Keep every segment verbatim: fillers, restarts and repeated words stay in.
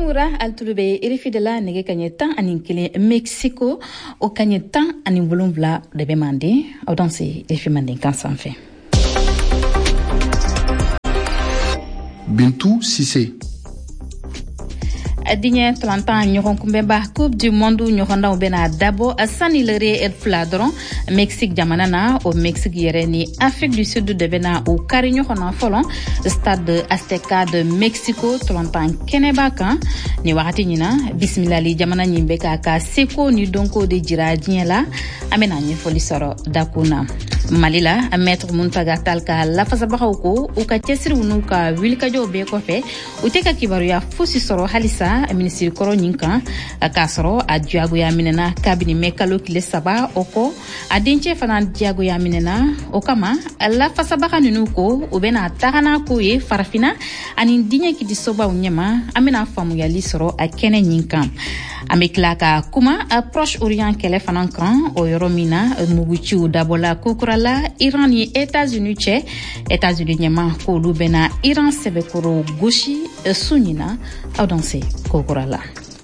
Alimura altulube irifidela nege kanyeta aninkile Mexico o kanyeta animbulumvla de bemande au danse irifimande kansanfe. Bintou Cissé. Adinye trente nyoron kumbemba Coupe du Monde nyoronda ubena dabo asani lere el fladron Mexique jamanana au Mexique yereni Afrique du Sud de bena au kari nyorona folon stade Azteca de Mexico trente kenebaka ni wakati nyina bismillah li jamana nyimbeka ka seko ni donko de jira diela amena ni folisoro dakuna Malila maître Muntaga Talka la fasabako u ka tesiri unuka wilka jobe ko fe uteka kibaru ya fusi soro halisa ministre koro nyinka akasoro adjago ya minena kabini mekalo kile saba oko adinche fana adjago ya minena okama la fasabaka nunuko ubena tagana ko ye farafina ani dinya ki disoba unyema amena famu ya lisoro akene nyinka ameklaka kuma approche orient kele fanankan o yoromina muguchi dabola kukurala Iran ni États-Unis che États-Unis nyama ko lubena Iran sebekoro goshi sunina audanse kukurala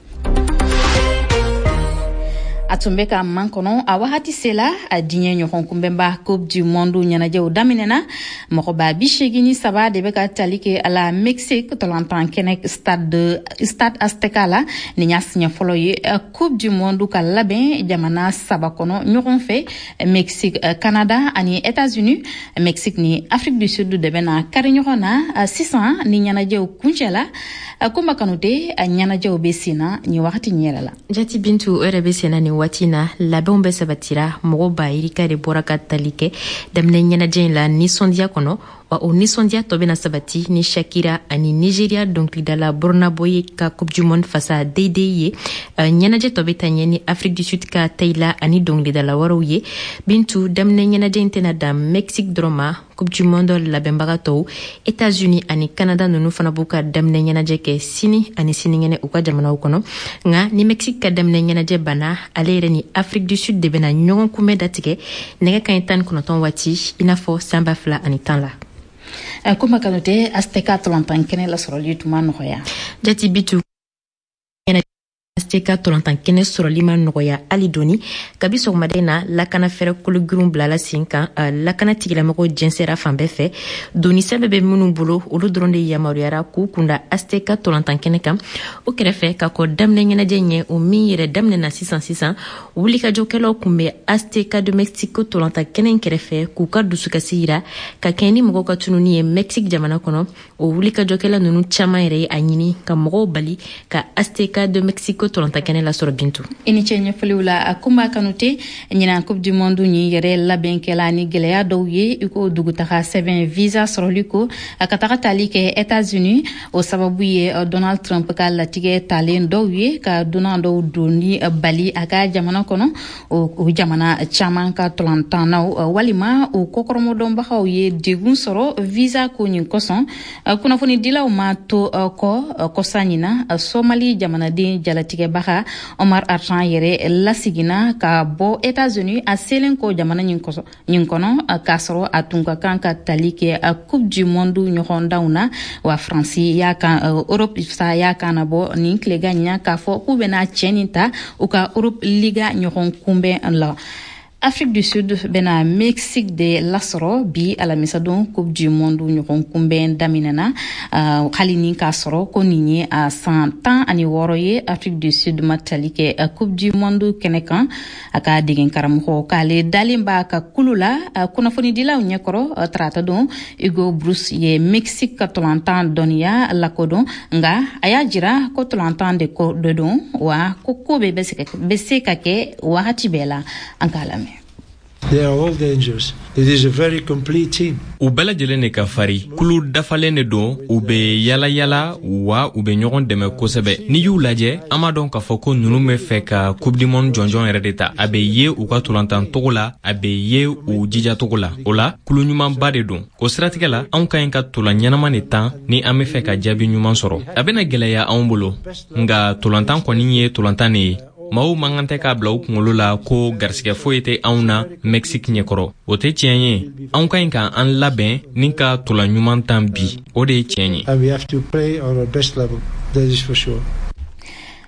Atumbeka mankono awahati sela adinye nyoron kumbemba Coupe du Monde nyanaje udaminena mokoba bishegini saba debeka talike ala Mexique tolantan kenek stade de stade Azteca la ninyas nya foloye Coupe du Monde ka laben jamana saba kono nyoron fe Mexique Canada ani États-Unis Mexique ni Afrique du Sud debena karinyorona six cents ni nyanaje kunchela kumba kanute nyanaje obesina ni wakati nyerala jati bintu erebesina ni watina labombe sabatira mogoba irika de boraka talike damne nyanaje la nisondia kono wa onisondia tobena sabati ni Shakira ani Nigeria donc lidala Borna Boye ka Coupe du Monde face à D D Y uh, nyanaje tobeta nyeni Afrique du Sud ka Taila ani donc lidala warouye bintu damne nyanaje intena da Mexique droma Coupe du Monde la bembagato États-Unis ani Canada nunu fana buka damne nyanaje ke sini ani sini ngene uka jamana ukono nga ni Mexique ka damne nyanaje bana alere ni Afrique du Sud de bena nyon kume datike nega kantan konoton wati inafo samba fla ani tanla Kuma kanote Azteca tolantan kene la soroli tuma noya jati bitu Azteca tolantan kene soroli ma noya alidoni kabiso madena lakana fere kulu gurum blala sinka uh, lakana tigila mako jensera fambe fe doni sebe be munu bolo olu dronde yamariara ku kunda Azteca tolantan kene kam o kerefe ka ko damne ngena jenye o mi yere damne na six cents six cents wuli ka jokelo kumbe Azteca de Mexico tolantan kene kerefe ku ka dusuka sira ka keni mako ka tununi e Mexique jamana kono o wuli ka jokela nunu chama ere anyini ka mako bali ka Azteca de Mexico tolanta kene la soro bintu ini chenye fliwula akuma kanute nyina Coupe du Monde ni yere la benkela ni gelea dowye iko dugutaka seven visa soroliko akataka talike États-Unis o sababu ye Donald Trump ka latige talen dowye ka Donald doni bali aka jamana kono o jamana chama ka tolanta na walima o kokoromo domba hawye degun soro visa ko nyin koson kuna foni dila o mato ko kosanyina Somali jamana de jalati baha Omar Arjan yere lasigina ka bo États-Unis a selenko jamana nyinkoso nyinkono kasoro atunga kanka talike a Coupe du Monde nyoronda una wa France ya kan Europe sa ya kana bo ni klega nya ka fo kubena cheninta uka Europe liga nyoron kumbe la Afrique du Sud bena Mexique de lasoro bi ala misadon Coupe du Monde nyoron kumben daminana uh, khalini kasoro koninye a cent ans ani woroye Afrique du Sud matalike uh, Coupe du Monde kenekan aka digen karamho kale dalimba ka kulula uh, kuna foni dila unyekoro uh, trata don Hugo Bruce ye Mexique katolantan donia lakodon nga ayajira kotolantan de ko dodon wa kokobe beseke beseka ke wa hatibela ankalame They are all dangerous. It is a very complete team. U bɛɛ lajɛlen de ka fari kulu dafalen de don u bɛ yala yala wa u bɛ ɲɔgɔn dɛmɛ kosɛbɛ n'i y'u lajɛ an b'a dɔn k'a fɔ ko ninnu bɛ fɛ ka coupe du monde jɔnjɔn yɛrɛ de ta a bɛ ye u ka tolantan togo la a bɛ ye u jija togo la o la kulu ɲumanba de don o siratigɛ la anw ka ɲi ka tolan ɲɛnama de tan ni an bɛ fɛ ka jaabi ɲuman sɔrɔ a bɛna gɛlɛya anw bolo nka tolantan kɔni ye tolantan de ye Maaw mangan tɛ k'a bila u kunkolo la ko garisɛgɛ foyi tɛ anw na Mexique ɲɛkɔrɔ o tɛ tiɲɛ ye anw ka ɲi ka an labɛn ni ka tolan ɲuman tan bi o de ye tiɲɛ ye And we have to play on our best level. That is for sure.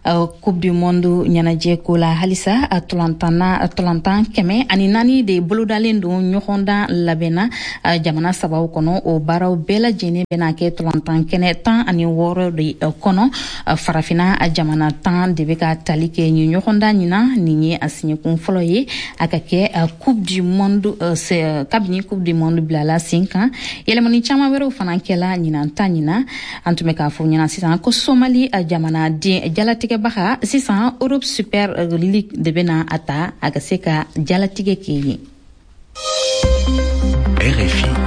coupe du monde ɲɛnajɛ ko la halisa tolantan kɛmɛ ani naani de bolodalen don ɲɔgɔndan labɛnna jamana sabaw kɔnɔ o baaraw bɛɛ lajɛlen bɛna kɛ tolantan kɛnɛ tan ani wɔɔrɔ de kɔnɔ farafina jamana tan de bɛ ka tali kɛ nin ɲɔgɔndan ɲina nin ye a siɲɛkun fɔlɔ ye a ka kɛ coupe du monde kabini coupe du monde bilala sen kan yɛlɛmani caman wɛrɛw fana kɛla ɲinan ta ɲina an tun bɛ k'a fɔ ɲɛna sisan ko somali jamana den jalatigɛbaga sisan Europe Super League de bɛna a ta a ka se ka jalatigɛ kɛ ye. R F I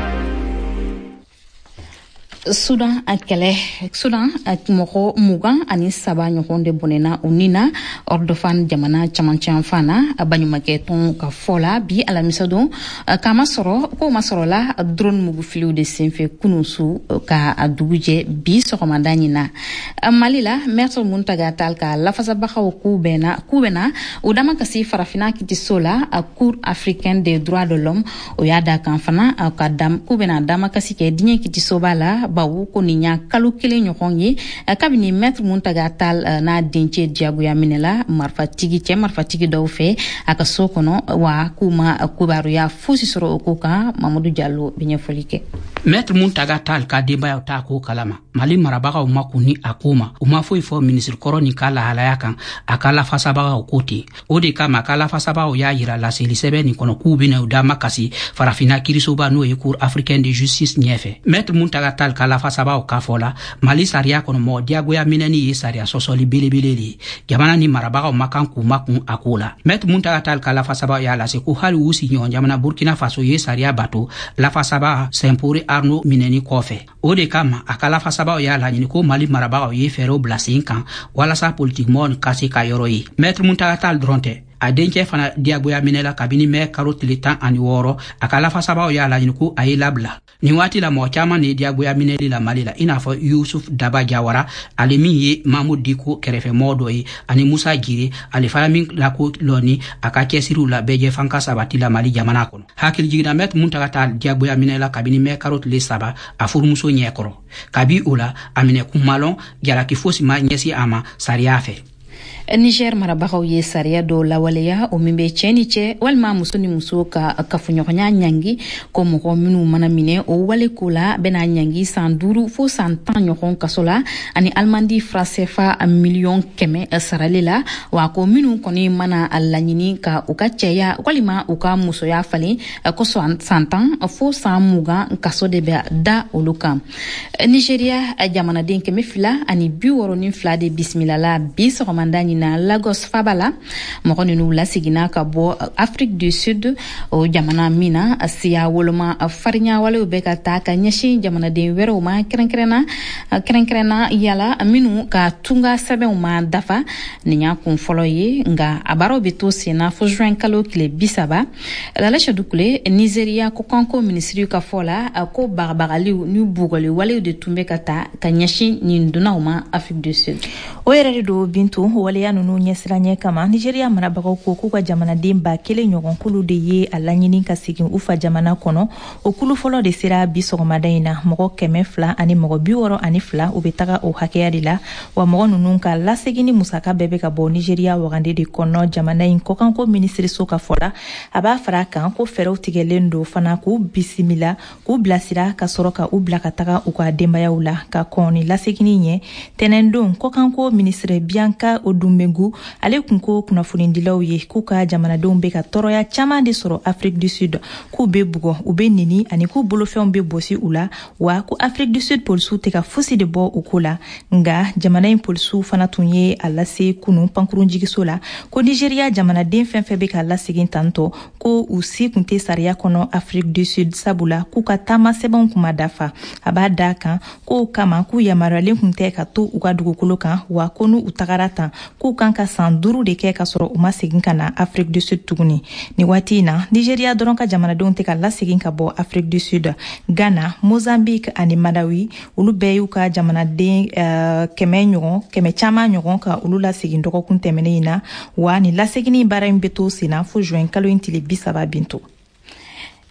Sudan a kɛlɛ Sudan a mɔgɔ mugan ani saba ɲɔgɔn de bɔnɛna u ni na Ordofan jamana camancɛ fana a baɲumankɛ tɔn ka fɔ la bi alamisa don k'a ma sɔrɔ k'o ma sɔrɔ la drone mugufiliw de senfɛ kunun su ka a dugu jɛ bi sɔgɔmada ɲina Mali la Maître Muntaga Tall ka lafasabagaw k'u bɛna k'u bɛna u dama kasi farafina kitiso la a Cour africaine des droits de l'homme o y'a da kan fana ka dam k'u bɛna dama kasi kɛ diɲɛ kitisoba la bawo ko nin y'a kalo kelen ɲɔgɔn ye kabini Maître Muntaga Tall n'a dencɛ diyagoya minɛla marifatigi cɛ marifatigi dɔw fɛ a ka so kɔnɔ wa k'u ma kibaruya fosi sɔrɔ o ko kan Mamadou Diallo bɛ ɲɛfɔli kɛ. Maître Muntaga Tall ka denbayaw t'a ko kalama Mali marabagaw ma kun ni a ko ma u ma foyi fɔ minisiri kɔrɔ ni ka lahalaya kan a ka lafasabagaw ko ten o de kama a ka lafasabagaw y'a yira laseli sɛbɛn nin kɔnɔ k'u bɛna u dama kasi farafina kirisoba n'o ye Cour africaine de justice ɲɛfɛ. Maître Muntaga Tall ka lafasabaw ka fɔ la Mali sariya kɔnɔ mɔgɔ diyagoya minɛni ye sariya sɔsɔli belebele de ye jamana ni marabagaw ma kan k'u ma kun a ko la. Maître Muntaga Tall ka lafasabaw y'a lase ko hali u sigiɲɔgɔn jamana Burkina Faso ye sariya bato lafasaba Sempore Arnaud minɛni kɔfɛ o de kama a ka lafasabaw y'a laɲini ko Mali marabagaw ye fɛɛrɛw bila sen kan walasa politikimɔgɔw ka se ka yɔrɔ ye. Maître Muntaga Tall dɔrɔn tɛ a dencɛ fana diyagoya minɛla kabini mɛ karo tile tan ani wɔɔrɔ a ka lafasabaw y'a laɲini ko a ye labila nin waati la mɔgɔ caman de diyagoya minɛli la Mali la i n'a fɔ Yusuf Daba Jawara ale min ye Mamadou Diko kɛrɛfɛmɔgɔ dɔ ye ani Musa Jire ale fana min lako lɔni a ka cɛsiriw la bɛɛ jɛfan ka sabati la Mali jamana kɔnɔ hakilijiginna Maître Muntaga Tall diyagoya minɛla kabini mɛ karo tile saba a furumuso ɲɛkɔrɔ kabi o la a minɛ kumalɔn jalaki fosi ma ɲɛsi a ma sariya fɛ. Niger marabagaw ye sariya dɔw lawaleya o min bɛ cɛ ni cɛ walima muso ni muso ka kafoɲɔgɔnya ɲangi ko mɔgɔ minnu mana minɛ o wale ko la bɛna ɲangi san duuru fo san tan ɲɔgɔn kaso la ani alimandi francɛfa miliyɔn kɛmɛ sarali la wa ko minnu kɔni mana a laɲini ka u ka cɛya walima u ka musoya falen ko san tan fo san mugan kaso de bɛ da olu kan. Nigeria jamanaden kɛmɛ fila ani bi wɔɔrɔ ni fila de bisimilala bi sɔgɔmada na Lagos Fabala mɔgɔ ninnu laseginna ka bɔ Afrique du Sud o jamana min na siya woloma farinya walew bɛ ka taa ka ɲɛsin jamanaden wɛrɛw ma kɛrɛnkɛrɛnna kɛrɛnkɛrɛnna yala minnu ka tunga sɛbɛnw ma dafa nin y'a kun fɔlɔ ye nka a baaraw bɛ to senna fo juin kalo tile bi saba Lalɛsha Dukule Nigeria ko kanko minisiri ka fɔ la ko bagabagaliw ni bugɔli walew de tun bɛ ka taa ka ɲɛsin nin dunnaw ma Afrique du Sud. O yɛrɛ de do Bintu waleya nunu ɲɛsiranya kama Nigeria marabagaw ko k'u ka jamanaden ba kelen ɲɔgɔn kulu de ye a laɲini ka segin u fa jamana kɔnɔ o kulu fɔlɔ de sera bi sɔgɔmada in na mɔgɔ kɛmɛ fila ani mɔgɔ bi wɔɔrɔ ani fila u bɛ taga o hakɛya de la wa mɔgɔ nunu ka lasegini musaka bɛɛ bɛ ka bɔ Nigeria wagande de kɔnɔ jamana in kɔkanko minisiriso ka fɔ la a b'a fara kan ko fɛɛrɛw tigɛlen do fana k'u bisimila k'u bilasira ka sɔrɔ ka u bila ka taga u ka denbayaw la ka kɔn ni lasegini ɲɛ tɛnɛndon kɔkanko minisiri Bianca Odumegu ale kun ko kunnafonidilaw ye k'u ka jamanadenw bɛ ka tɔɔrɔya caman de sɔrɔ Afrique du Sud k'u bɛ bugɔ u bɛ nini ani k'u bolofɛnw bɛ bosi u la wa ko Afrique du Sud polisiw tɛ ka fosi de bɔ u ko la nga jamana in polisiw fana tun ye a lase kunu pankurunjigiso la ko Nigeria jamanaden fɛn fɛn bɛ ka lasegin tantɔ ko u si kun tɛ sariya kɔnɔ Afrique du Sud sabula k'u ka taama sɛbɛnw kuma dafa a b'a da kan k'o kama k'u yamaruyalen kun tɛ ka to u ka dugukolo kan wa ko n'u tagara tan k'u kan ka san duuru de kɛ ka sɔrɔ u ma segin ka na Afrique du Sud tuguni ni waati in na Nigeria dɔrɔn ka jamanadenw tɛ ka lasegin ka bɔ Afrique du Sud Ghana Mozambique ani Malawi olu bɛɛ y'u ka jamanaden uh, kɛmɛ ɲɔgɔn kɛmɛ caman ɲɔgɔn ka olu lasegin dɔgɔkun tɛmɛnen in na wa ni lasegini baara in bɛ to senna fo juin kalo in tile bi saba bintu.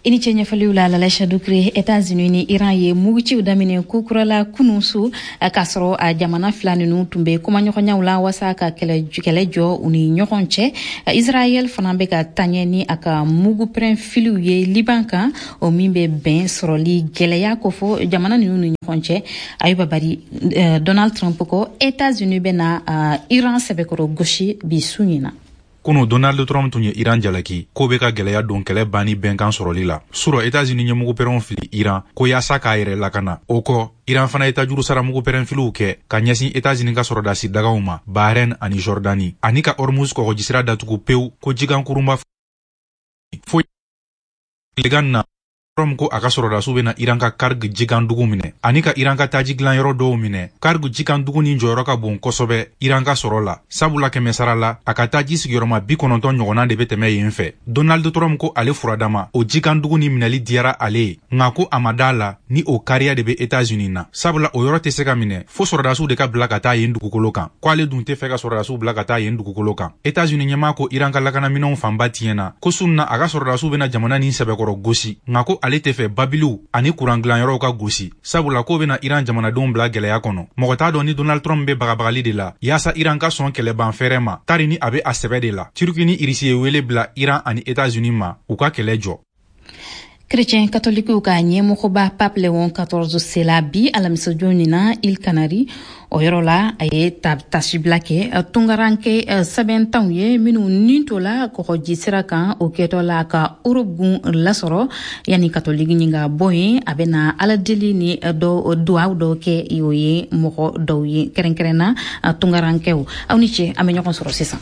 ini chenye faliula la lesha dukre États-Unis ni Iran ye mugici udamine kukurala kunusu kasro a jamana flani nu tumbe kuma nyoko nyawla wasaka kele kele jo uni nyokonche Israel fanambe ka tanyeni aka mugu pren filu ye Libanka o mimbe ben sroli geleya kofo jamana nu nu nyokonche ayuba bari uh, Donald Trump ko États-Unis bena uh, Iran sebekoro goshi bisunyina Kuno Donald Trump tunye Iran jalaki ko be ka gɛlɛya don kɛlɛ bani bɛnkan sɔrɔli la suro États-Unis ɲɛmugu pɛrɛnw fili Iran ko yaasa k'a yɛrɛ lakana o kɔ Iran fana eta juru sara mugu pɛrɛn filiw kɛ ka ɲɛsin États-Unis ka sɔrɔdasi dagaw ma Bahrain ani Jordani ani ka Hormuz kɔgɔjisira datugu pewu ko jikan kurunba fo legan na Trump ko a ka sɔrɔdasiw bena Iran ka Karg jikan dugu minɛ ani ka Iran ka taji gilan yɔrɔ dɔw minɛ Karg jikan dugu ni jɔyɔrɔ ka bon kosɛbɛ Iran ka sɔrɔ la sabula kɛmɛ sara la a ka taji sigiyɔrɔma bi kɔnɔntɔn ɲɔgɔnna de be tɛmɛ yen fɛ Donald Trump ko ale furadama o jikan dugu ni minɛli diyara ale ye nka ko a ma daa la ni o kariya de be États-Unis na sabula o yɔrɔ tɛ se ka minɛ fo sɔrɔdasiw de ka bila ka taa yen dugukolo kan ko ale dun tɛ fɛ ka sɔrɔdasiw bila ka taa yen dugukolo kan États-Unis ɲɛmaa ko Iran ka lakanaminɛw fanba tiɲɛna ko sunna a ka sɔrɔdasiw bena jamana ni sɛbɛkɔrɔ gosi nka ko ale tɛ fɛ Babilu ani kuran gilan yɔrɔw ka gosi sabula ko bena Iran jamanadenw bila gɛlɛya kɔnɔ mɔgɔ t'a dɔn ni Donald Trump be bagabagali de la yaasa Iran ka sɔn kɛlɛban fɛrɛ ma tari ni a be a sɛbɛ de la Turki ni Irisi ye wele bila Iran ani États-Unis ma u ka kɛlɛ jɔ Chrétien catholique ka ɲɛmɔgɔba Pape Léon quatorze sela bi alamisa jonina Île Canaries o yɔrɔ la a ye tasibila kɛ tungaranke sɛbɛn tanw ye minnu nin to la kɔgɔji sira kan o kɛtɔ la ka Europe gun lasɔrɔ yani catholique ɲin ka bɔ yen a bɛna ala deli ni dɔ duwaw dɔw kɛ o ye mɔgɔ dɔw ye kɛrɛnkɛrɛnna tungarankew aw ni ce an bɛ ɲɔgɔn sɔrɔ sisan.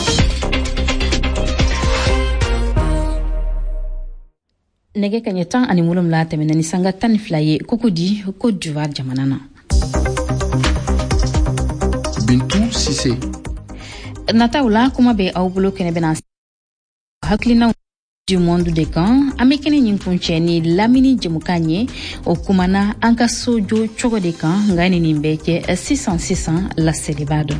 Nege kanye tan ani mulum la temena ni sanga tan fila ye Cocody Côte d'Ivoire jamana na. Bintou Cissé. Nataula kuma be aw bolo kene bena haklina du monde de kan amekene nyinkunche ni lamini jemukanye o kumana anka sojo chogo de kan ngani ni mbeke six cents six cents la celibado.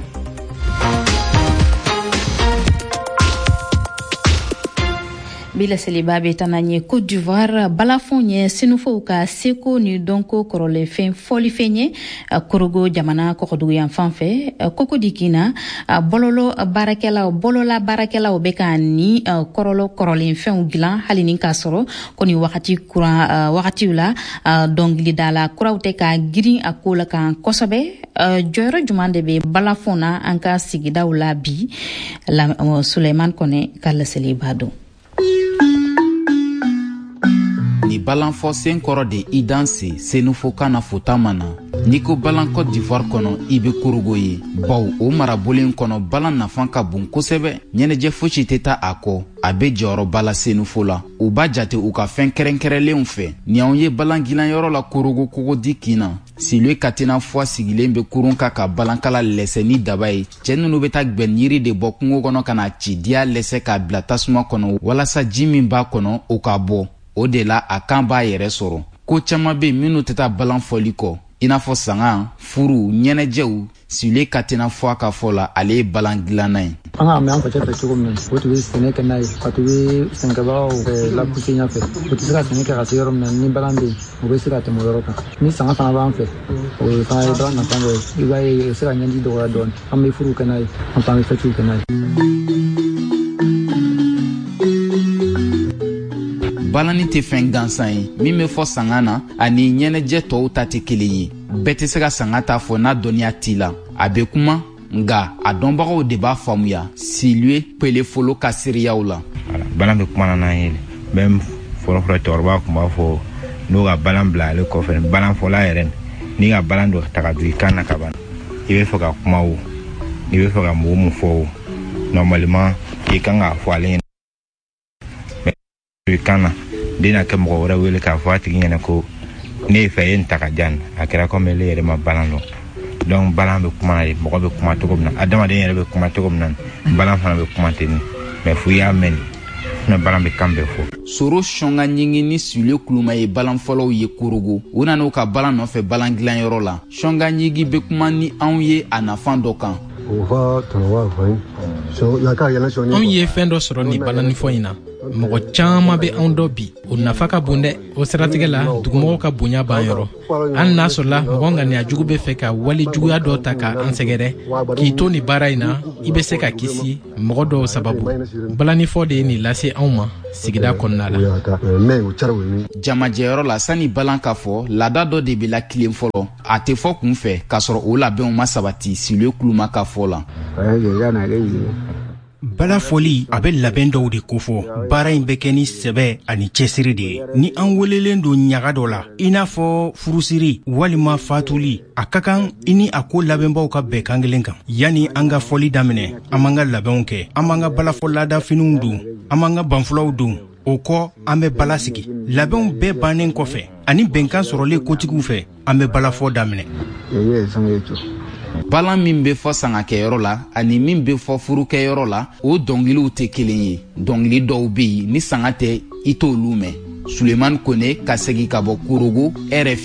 Bila seliba betananye Côte d'Ivoire balafonye sinufo ka seko ni donko korole fen foli fenye korogo jamana kokodu yan fanfe Cocody kina bololo barakela bolola barakela obeka ni korolo korole fen gilan halini kasoro koni wakati kura wakati ula dongli dala kurawte ka girin akola kan kosobe joyro jumande be balafona anka sigida ula bi la Suleiman Kone kala selibado ni balanfɔ sen kɔrɔ de i danse senufo kana fota mana n'i ko balan Côte d'Ivoire kɔnɔ i be korogo ye baw o marabolen kɔnɔ balan nafan ka bon kosɛbɛ ɲɛnɛjɛ fosi tɛ ta a kɔ a be jɔyɔrɔba la senufo la u b'a jate u ka fɛn kɛrɛnkɛrɛnlenw fɛ ni anw ye balan gilanyɔrɔ la korogo Cocody kina Silue Katina fwa sigilen be kurun ka ka balankala lɛsɛ ni daba ye cɛ nunu be ta gbɛn yiri de bɔ kungo kɔnɔ ka na ci diya lɛsɛ k'a bila tasuma kɔnɔ walasa ji min b'a kɔnɔ o ka bɔ o de la a kan b'a yɛrɛ sɔrɔ ko caman be minnu tɛ taa balan fɔli kɔ i n'a fɔ sanga furu ɲɛnɛjɛw Silue Katina fwa ka fɔ la ale ye balan gilanna ye an ka mɛ an facɛ fɛ cogo min na o tun bɛ sɛnɛ kɛ n'a ye a tun bɛ sɛnɛkɛbagaw lapuse ɲɛfɛ o tɛ se ka sɛnɛ kɛ ka se yɔrɔ min na ni balan bɛ yen o bɛ se ka tɛmɛ o yɔrɔ kan ni sanga fana b'an fɛ o ye fana ye balan nafa dɔ ye i b'a ye o bɛ se ka ɲɛji dɔgɔya dɔɔni an bɛ furu kɛ n'a ye an fana bɛ fɛtiw kɛ n'a ye. balani tɛ fɛn gansan ye min bɛ fɔ sanga na ani ɲɛnɛjɛ tɔw ta tɛ kelen ye bɛɛ tɛ se ka sanga ta fɔ n'a dɔnniya t'i la a bɛ kuma nga a dɔnbagaw de b'a faamuya Silue Pelefolo ka seereyaw la balan bɛ kuma na n'an ye même fɔlɔfɔlɔ cɛkɔrɔba tun b'a fɔ n'o ka balan bila ale kɔfɛ balan fɔla yɛrɛ n'i ka balan dɔ ta ka don i kan na ka ban i bɛ fɛ ka kuma o i bɛ fɛ ka mɔgɔ mun fɔ o normalement i kan k'a fɔ ale ɲɛna i kan na den na kɛ mɔgɔ wɛrɛ wele k'a fɔ a tigi ɲɛna ko ne ye fɛ ye n ta ka jan a kɛra comme ele yɛrɛ ma balan dɔn donc balan bɛ kuma na de mɔgɔ bɛ kuma cogo min na adamaden yɛrɛ bɛ kuma cogo min na balan fana bɛ kuma ten mais fo i y'a mɛn ne balan bɛ kan bɛɛ fɔ. Soro sɔnga ɲingi ni Silue kuluma ye balan fɔlɔw ye korogo u nana u ka balan nɔfɛ balan dilanyɔrɔ la sɔnga ɲingi bɛ kuma ni anw ye a nafan dɔ kan. anw ye fɛn dɔ sɔrɔ ni balanifɔ in na mɔgɔ caaman be anw dɔ bi o nafa ka bon dɛ. O siratigɛ la dugumɔgɔw ka bonya b'an yɔrɔ. Hali n'a sɔrɔla mɔgɔ ŋaniya jugu be fɛ ka wali juguya dɔ ta ka an sɛgɛrɛ k'i to ni baara in na, i be se ka kisi mɔgɔ dɔw sababu. Balanifɔ de ye nin lase anw ma sigida kɔnɔna la. Jamajɛyɔrɔ la sani balan ka fɔ laada dɔ de be la kilen fɔlɔ. A tɛ fɔ kun fɛ k'a sɔrɔ o labɛnw ma sabati Silo Kuluma ka fɔ la. Bala foli a bɛ labɛn dɔw de kofɔ. Baara in bɛ kɛ ni sɛbɛ ani cɛsiri de ye. Ni an welelen don ɲaga dɔ la, i n'a fɔ furusiri walima fatuli, a ka kan i ni a ko labɛnbaw ka bɛn kan kelen kan. Yani an ka fɔli daminɛ, an b'an ka labɛnw kɛ, an b'an ka balafɔ laada finiw don, an b'an ka banfulaw don. O kɔ an bɛ bala sigi. Labɛnw bɛɛ bannen kɔfɛ ani bɛnkan sɔrɔlen kotigiw fɛ, an bɛ balafɔ daminɛ. Balan min be fɔ sangakɛyɔrɔ la ani min be fɔ furukɛyɔrɔ la, o dɔngiliw tɛ kelen ye. Dɔngili dɔw be yen ni sanga tɛ i t'olu mɛn. Sulemani Kone ka segi ka bɔ Korogo, R F I